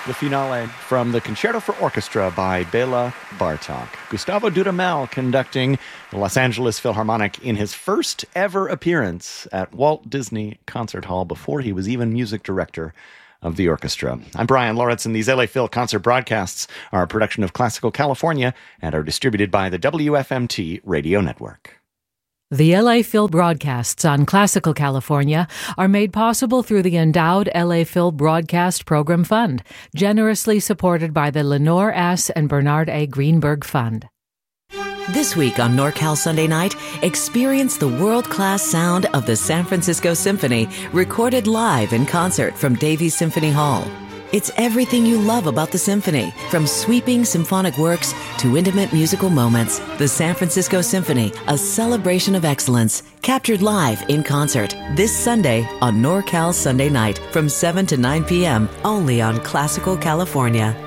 the finale from the Concerto for Orchestra by Bela Bartok. Gustavo Dudamel conducting the Los Angeles Philharmonic in his first ever appearance at Walt Disney Concert Hall before he was even music director of the orchestra. I'm Brian Lawrence, and these LA Phil concert broadcasts are a production of Classical California and are distributed by the WFMT Radio Network. The LA Phil broadcasts on Classical California are made possible through the endowed LA Phil Broadcast Program Fund, generously supported by the Lenore S. and Bernard A. Greenberg Fund. This week on NorCal Sunday Night, experience the world-class sound of the San Francisco Symphony, recorded live in concert from Davies Symphony Hall. It's everything you love about the symphony, from sweeping symphonic works to intimate musical moments. The San Francisco Symphony, a celebration of excellence, captured live in concert this Sunday on NorCal Sunday Night from 7 to 9 p.m. only on Classical California.